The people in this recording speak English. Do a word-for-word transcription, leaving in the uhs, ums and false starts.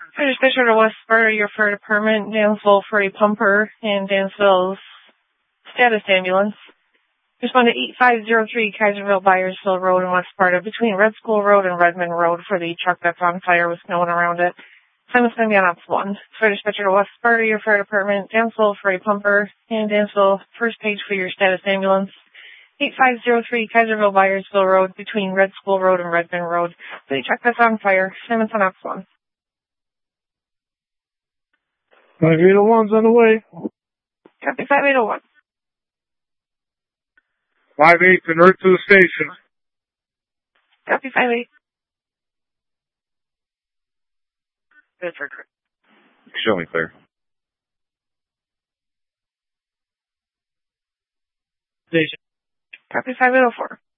Fire dispatcher to West Sparta, your fire department, Dansville for a pumper and Dansville's status ambulance. Respond to eight five zero three Kaiserville Byersville Road in West Sparta between Red School Road and Redmond Road for the truck that's on fire with no one around it. Simon's going to be on ops one. Fire dispatcher to West Sparta, your fire department, Dansville for a pumper and Dansville first page for your status ambulance. eight five zero three Kaiserville Byersville Road between Red School Road and Redmond Road for the truck that's on fire. Simon's on ops one. five eight oh one's on the way. Copy five eight oh one. five eight to North to the station. Copy five eight. Good for Chris. Show me clear. Station. Copy five eight oh four.